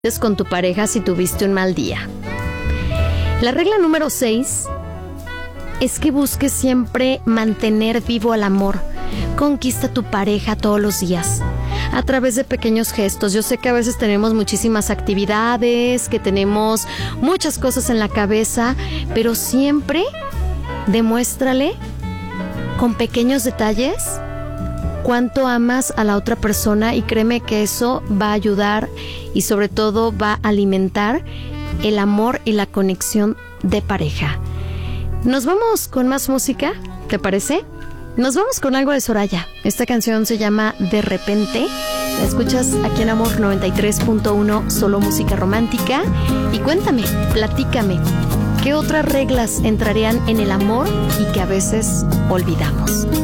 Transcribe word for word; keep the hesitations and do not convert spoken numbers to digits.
con tu pareja si tuviste un mal día. La regla número seis es que busques siempre mantener vivo el amor. Conquista a tu pareja todos los días a través de pequeños gestos. Yo sé que a veces tenemos muchísimas actividades, que tenemos muchas cosas en la cabeza, pero siempre demuéstrale con pequeños detalles cuánto amas a la otra persona, y créeme que eso va a ayudar y sobre todo va a alimentar el amor y la conexión de pareja. Nos vamos con más música, ¿te parece? Nos vamos con algo de Soraya. Esta canción se llama De Repente. La escuchas aquí en Amor noventa y tres punto uno, solo música romántica. Y cuéntame, platícame, ¿qué otras reglas entrarían en el amor y que a veces olvidamos?